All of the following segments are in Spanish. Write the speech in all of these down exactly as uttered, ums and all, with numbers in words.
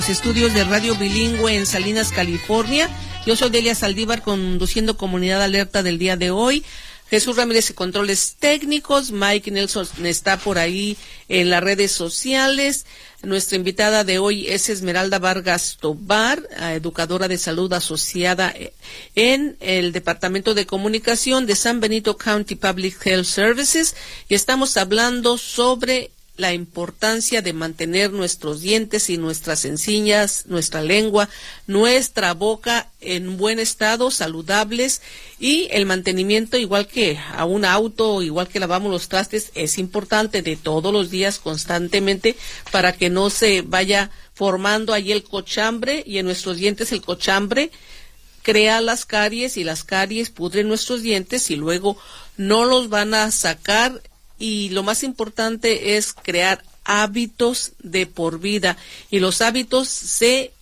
Estudios de Radio Bilingüe en Salinas, California. Yo soy Delia Saldívar, conduciendo Comunidad Alerta del día de hoy. Jesús Ramírez en controles técnicos, Mike Nelson está por ahí en las redes sociales. Nuestra invitada de hoy es Esmeralda Vargas Tobar, educadora de salud asociada en el Departamento de Comunicación de San Benito County Public Health Services, y estamos hablando sobre la importancia de mantener nuestros dientes y nuestras encías, nuestra lengua, nuestra boca en buen estado, saludables, y el mantenimiento, igual que a un auto, igual que lavamos los trastes, es importante de todos los días, constantemente, para que no se vaya formando ahí el cochambre, y en nuestros dientes el cochambre crea las caries, y las caries pudren nuestros dientes y luego no los van a sacar. Y lo más importante es crear hábitos de por vida, y los hábitos se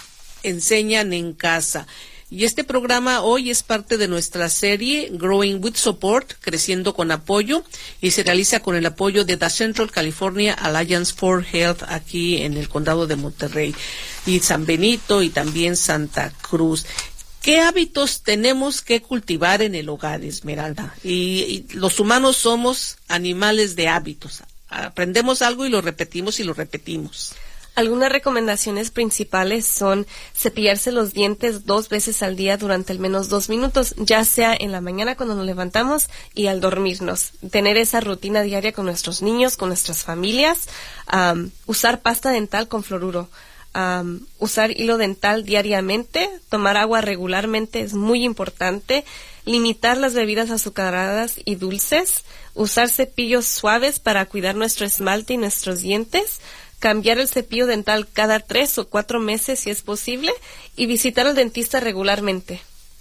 enseñan en casa. Y este programa hoy es parte de nuestra serie Growing with Support, Creciendo con Apoyo, y se realiza con el apoyo de The Central California Alliance for Health aquí en el condado de Monterrey, y San Benito y también Santa Cruz. ¿Qué hábitos tenemos que cultivar en el hogar, Esmeralda? Y, y los humanos somos animales de hábitos. Aprendemos algo y lo repetimos y lo repetimos. Algunas recomendaciones principales son cepillarse los dientes dos veces al día durante al menos dos minutos, ya sea en la mañana cuando nos levantamos y al dormirnos. Tener esa rutina diaria con nuestros niños, con nuestras familias. Um, usar pasta dental con fluoruro. Um, usar hilo dental diariamente, tomar agua regularmente es muy importante, limitar las bebidas azucaradas y dulces, usar cepillos suaves para cuidar nuestro esmalte y nuestros dientes, cambiar el cepillo dental cada tres o cuatro meses si es posible, y visitar al dentista regularmente.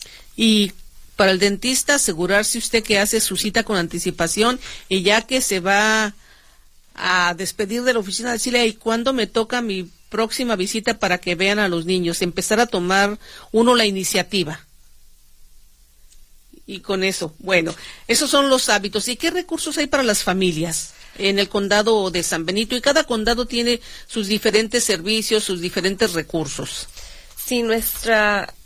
Y para el dentista, asegurarse usted que hace su cita con anticipación, y ya que se va a despedir de la oficina, decirle, ¿y cuándo me toca mi próxima visita para que vean a los niños? Empezar a tomar uno la iniciativa. Y con eso, bueno, esos son los hábitos. ¿Y qué recursos hay para las familias en el condado de San Benito? Y cada condado tiene sus diferentes servicios, sus diferentes recursos. Sí, nuestra,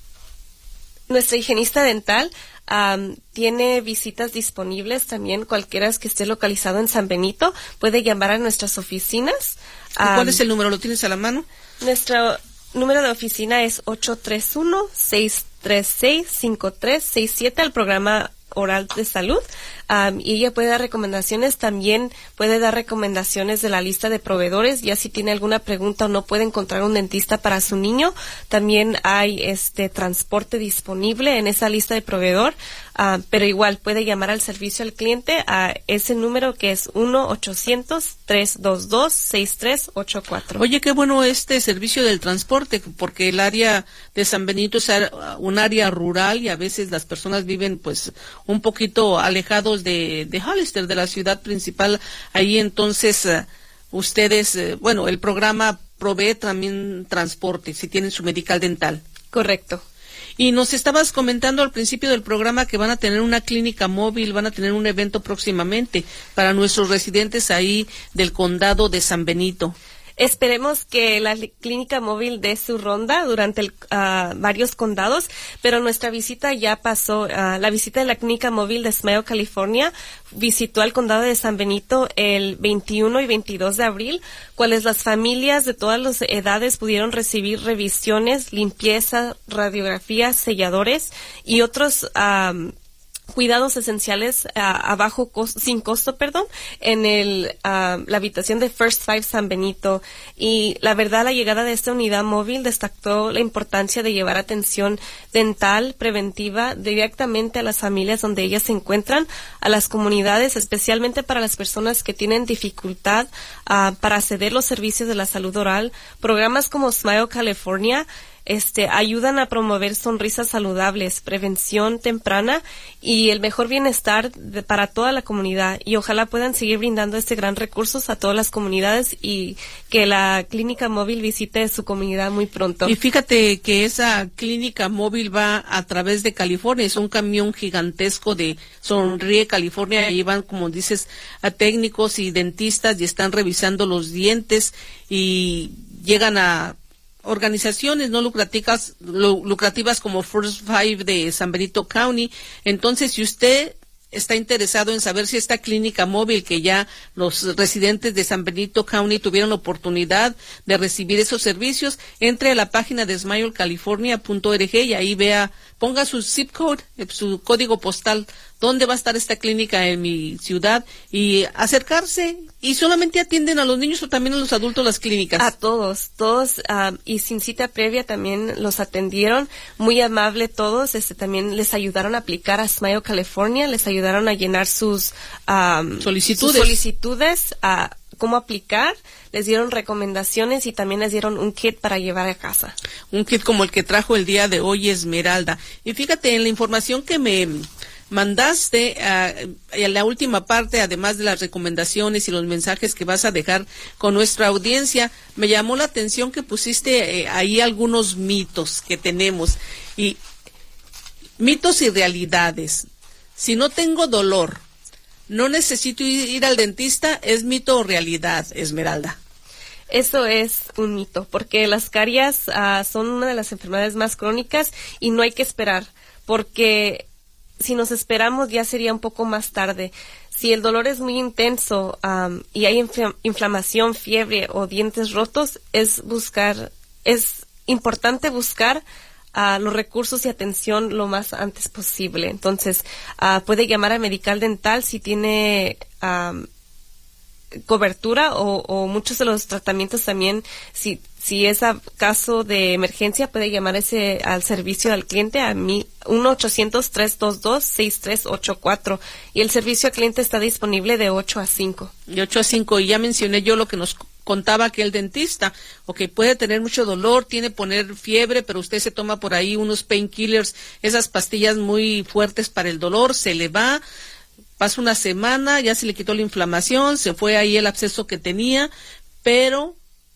nuestra higienista dental Um, tiene visitas disponibles también. Cualquiera que esté localizado en San Benito puede llamar a nuestras oficinas. Um, ¿Cuál es el número? ¿Lo tienes a la mano? Nuestro número de oficina es ocho tres uno, seis tres seis, cinco tres seis siete, al programa oral de salud. Um, y ella puede dar recomendaciones, también puede dar recomendaciones de la lista de proveedores, ya si tiene alguna pregunta o no puede encontrar un dentista para su niño. También hay este transporte disponible en esa lista de proveedor, uh, pero igual puede llamar al servicio al cliente a ese número que es uno ochocientos, tres dos dos, seis tres ocho cuatro. Oye, qué bueno este servicio del transporte, porque el área de San Benito es un área rural y a veces las personas viven pues un poquito alejados de, de Hollister, de la ciudad principal. Ahí entonces uh, ustedes, uh, bueno, el programa provee también transporte si tienen su medical dental. Correcto. Y nos estabas comentando al principio del programa que van a tener una clínica móvil, van a tener un evento próximamente para nuestros residentes ahí del condado de San Benito. Esperemos que la clínica móvil dé su ronda durante el, uh, varios condados, pero nuestra visita ya pasó. Uh, la visita de la clínica móvil de Smile, California, visitó al condado de San Benito el veintiuno y veintidós de abril, cuales las familias de todas las edades pudieron recibir revisiones, limpieza, radiografías, selladores y otros um, cuidados esenciales uh, a bajo costo, sin costo, perdón, en el uh, la habitación de First Five San Benito. Y la verdad, la llegada de esta unidad móvil destacó la importancia de llevar atención dental preventiva directamente a las familias donde ellas se encuentran, a las comunidades, especialmente para las personas que tienen dificultad uh, para acceder a los servicios de la salud oral. Programas como Smile California Este, ayudan a promover sonrisas saludables, prevención temprana y el mejor bienestar de, para toda la comunidad. Y ojalá puedan seguir brindando este gran recurso a todas las comunidades y que la clínica móvil visite su comunidad muy pronto. Y fíjate que esa clínica móvil va a través de California, es un camión gigantesco de Sonríe California, y van, como dices, a técnicos y dentistas y están revisando los dientes y llegan a organizaciones no lucrativas, lucrativas como First Five de San Benito County. Entonces, si usted está interesado en saber si esta clínica móvil, que ya los residentes de San Benito County tuvieron la oportunidad de recibir esos servicios, entre a la página de smile california punto org y ahí vea, ponga su zip code, su código postal, dónde va a estar esta clínica en mi ciudad, y acercarse. ¿Y solamente atienden a los niños o también a los adultos las clínicas? A todos, todos, um, y sin cita previa también los atendieron, muy amable todos, este también les ayudaron a aplicar a Smile California, les ayudaron a llenar sus, um, solicitudes, sus solicitudes, a cómo aplicar, les dieron recomendaciones y también les dieron un kit para llevar a casa. Un kit como el que trajo el día de hoy Esmeralda. Y fíjate, en la información que me mandaste uh, en la última parte, además de las recomendaciones y los mensajes que vas a dejar con nuestra audiencia, me llamó la atención que pusiste eh, ahí algunos mitos que tenemos, y mitos y realidades. Si no tengo dolor, no necesito ir al dentista, ¿es mito o realidad, Esmeralda? Eso es un mito, porque las caries uh, son una de las enfermedades más crónicas y no hay que esperar, porque si nos esperamos ya sería un poco más tarde. Si el dolor es muy intenso um, y hay infl- inflamación, fiebre o dientes rotos, es buscar, es importante buscar uh, los recursos y atención lo más antes posible. Entonces, uh, puede llamar a Medical Dental si tiene um, cobertura o, o muchos de los tratamientos también, si si es a caso de emergencia, puede llamar ese al servicio al cliente a mi uno ochocientos, tres dos dos, seis tres ocho cuatro, y el servicio al cliente está disponible de ocho a cinco. De ocho a cinco, y ya mencioné yo lo que nos contaba aquí el dentista, o que puede tener mucho dolor, tiene poner fiebre, pero usted se toma por ahí unos painkillers, esas pastillas muy fuertes para el dolor, se le va, pasa una semana, ya se le quitó la inflamación, se fue ahí el absceso que tenía, pero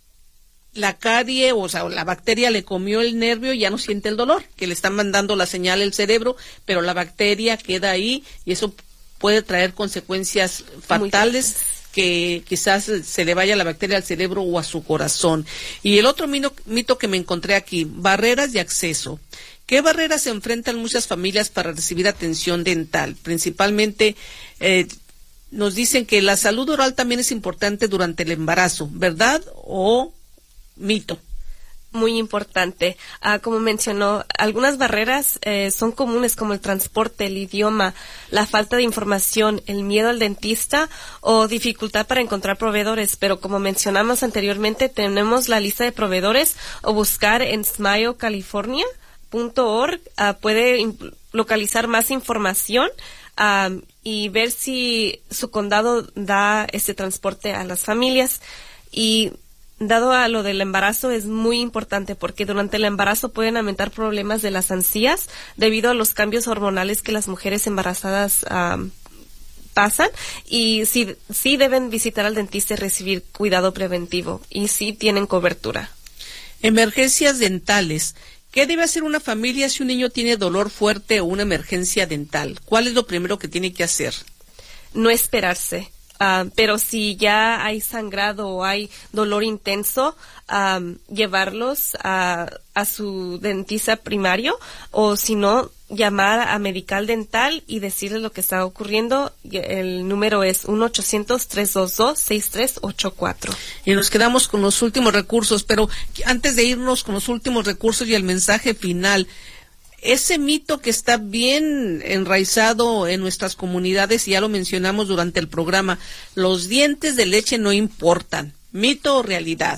la carie, o sea, la bacteria le comió el nervio y ya no siente el dolor, que le están mandando la señal al cerebro, pero la bacteria queda ahí y eso puede traer consecuencias fatales, que quizás se le vaya la bacteria al cerebro o a su corazón. Y el otro mito, mito que me encontré aquí, barreras de acceso. ¿Qué barreras se enfrentan muchas familias para recibir atención dental? Principalmente, eh, nos dicen que la salud oral también es importante durante el embarazo, ¿verdad o mito? Muy importante. Uh, como mencionó, algunas barreras eh, son comunes, como el transporte, el idioma, la falta de información, el miedo al dentista o dificultad para encontrar proveedores. Pero como mencionamos anteriormente, tenemos la lista de proveedores, o buscar en smile california punto org. Uh, puede localizar más información um, y ver si su condado da este transporte a las familias. Y dado a lo del embarazo, es muy importante, porque durante el embarazo pueden aumentar problemas de las encías debido a los cambios hormonales que las mujeres embarazadas um, pasan, y sí, sí deben visitar al dentista y recibir cuidado preventivo, y sí tienen cobertura. Emergencias dentales. ¿Qué debe hacer una familia si un niño tiene dolor fuerte o una emergencia dental? ¿Cuál es lo primero que tiene que hacer? No esperarse. Uh, pero si ya hay sangrado o hay dolor intenso, um, llevarlos a, a su dentista primario, o si no, llamar a Medical Dental y decirles lo que está ocurriendo. El número es uno ochocientos, tres dos dos, seis tres ocho cuatro. Y nos quedamos con los últimos recursos, pero antes de irnos con los últimos recursos y el mensaje final, ese mito que está bien enraizado en nuestras comunidades, y ya lo mencionamos durante el programa, los dientes de leche no importan. ¿Mito o realidad?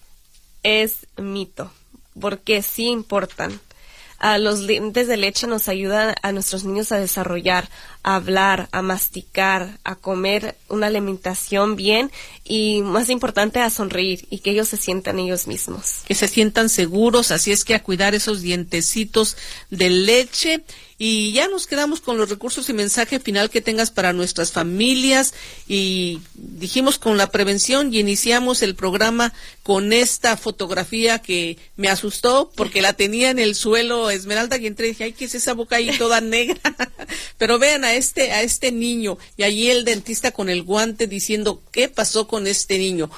Es mito, porque sí importan. Uh, los dientes de leche nos ayudan a nuestros niños a desarrollar, a hablar, a masticar, a comer una alimentación bien, y más importante, a sonreír y que ellos se sientan ellos mismos. Que se sientan seguros, así es que a cuidar esos dientecitos de leche. Y ya nos quedamos con los recursos y mensaje final que tengas para nuestras familias. Y dijimos con la prevención, y iniciamos el programa con esta fotografía que me asustó porque la tenía en el suelo, Esmeralda, y entré y dije, ay, ¿qué es esa boca ahí toda negra? Pero vean a este, a este niño, y allí el dentista con el guante diciendo, ¿qué pasó con este niño?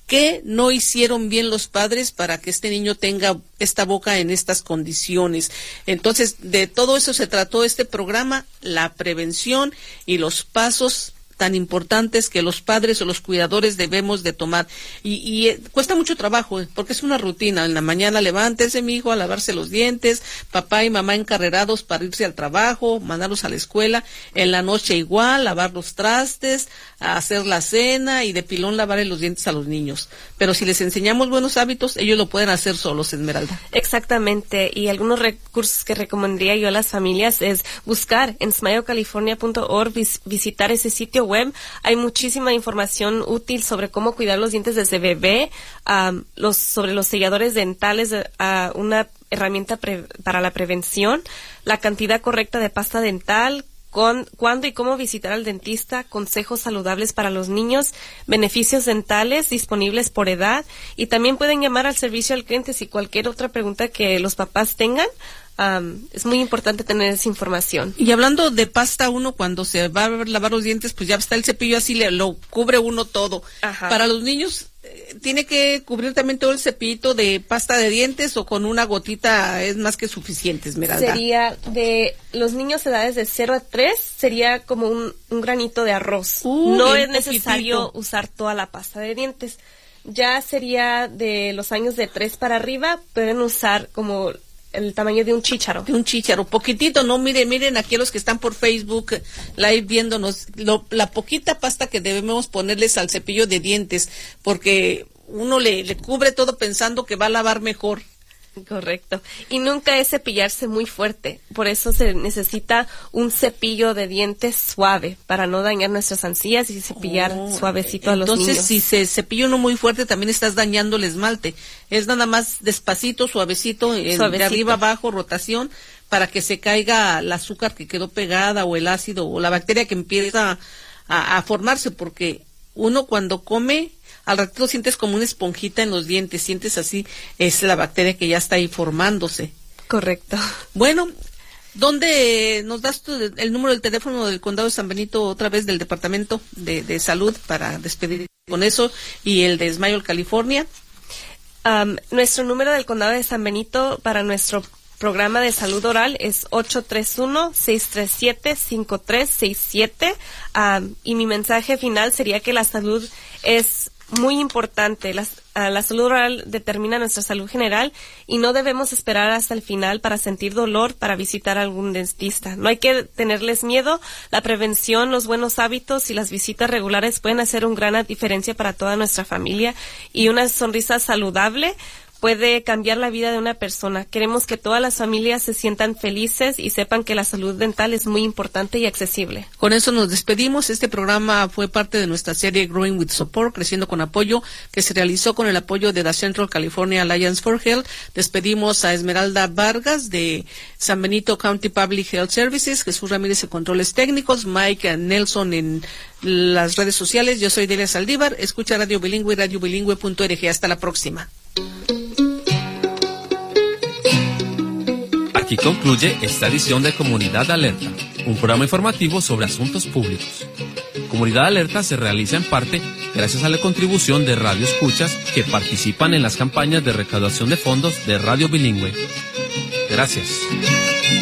¿Qué no hicieron bien los padres para que este niño tenga esta boca en estas condiciones? Entonces, de todo eso se trató este programa, la prevención y los pasos tan importantes que los padres o los cuidadores debemos de tomar. Y, y eh, cuesta mucho trabajo, eh, porque es una rutina. En la mañana levántese, mi hijo, a lavarse los dientes, papá y mamá encarrerados para irse al trabajo, mandarlos a la escuela. En la noche igual, lavar los trastes, a hacer la cena y de pilón lavarle los dientes a los niños. Pero si les enseñamos buenos hábitos, ellos lo pueden hacer solos, Esmeralda. Exactamente, y algunos recursos que recomendaría yo a las familias es buscar en smile california punto org, vis visitar ese sitio web. Hay muchísima información útil sobre cómo cuidar los dientes desde bebé, um, los, sobre los selladores dentales, uh, una herramienta pre para la prevención, la cantidad correcta de pasta dental, Con, cuándo y cómo visitar al dentista, consejos saludables para los niños, beneficios dentales disponibles por edad, y también pueden llamar al servicio al cliente si cualquier otra pregunta que los papás tengan. Um, es muy importante tener esa información. Y hablando de pasta, uno cuando se va a lavar los dientes, pues ya está el cepillo así, le, lo cubre uno todo. Ajá. Para los niños, eh, ¿tiene que cubrir también todo el cepillito de pasta de dientes o con una gotita es más que suficiente, Esmeralda? Sería de los niños de edades de cero a tres, sería como un, un granito de arroz. Uh, no bien es necesario poquitito. usar toda la pasta de dientes. Ya sería de los años de tres para arriba, pueden usar como el tamaño de un chícharo. De un chícharo, poquitito, no, miren, miren aquí a los que están por Facebook Live viéndonos, lo, la poquita pasta que debemos ponerles al cepillo de dientes, porque uno le, le cubre todo pensando que va a lavar mejor. Correcto. Y nunca es cepillarse muy fuerte. Por eso se necesita un cepillo de dientes suave para no dañar nuestras encías y cepillar oh, suavecito a los niños. Entonces, si se cepilla uno muy fuerte, también estás dañando el esmalte. Es nada más despacito, suavecito, el Suavecito. de arriba abajo, rotación, para que se caiga el azúcar que quedó pegada o el ácido o la bacteria que empieza a, a formarse, porque uno cuando come, al ratito sientes como una esponjita en los dientes, sientes así, es la bacteria que ya está ahí formándose. Correcto. Bueno, ¿dónde nos das tu, el número del teléfono del Condado de San Benito, otra vez del Departamento de, de Salud, para despedir con eso, y el de Smile California? Um, nuestro número del Condado de San Benito para nuestro programa de salud oral es ocho tres uno, seis tres siete, cinco tres seis siete, um, y mi mensaje final sería que la salud es muy importante. La, uh, la salud oral determina nuestra salud general y no debemos esperar hasta el final para sentir dolor para visitar a algún dentista. No hay que tenerles miedo. La prevención, los buenos hábitos y las visitas regulares pueden hacer una gran diferencia para toda nuestra familia, y una sonrisa saludable puede cambiar la vida de una persona. Queremos que todas las familias se sientan felices y sepan que la salud dental es muy importante y accesible. Con eso nos despedimos. Este programa fue parte de nuestra serie Growing with Support, Creciendo con Apoyo, que se realizó con el apoyo de la Central California Alliance for Health. Despedimos a Esmeralda Vargas de San Benito County Public Health Services, Jesús Ramírez en controles técnicos, Mike Nelson en las redes sociales. Yo soy Delia Saldívar. Escucha Radio Bilingüe y radio bilingüe punto org. Hasta la próxima. Aquí concluye esta edición de Comunidad Alerta, un programa informativo sobre asuntos públicos. Comunidad Alerta se realiza en parte gracias a la contribución de Radio Escuchas que participan en las campañas de recaudación de fondos de Radio Bilingüe. Gracias.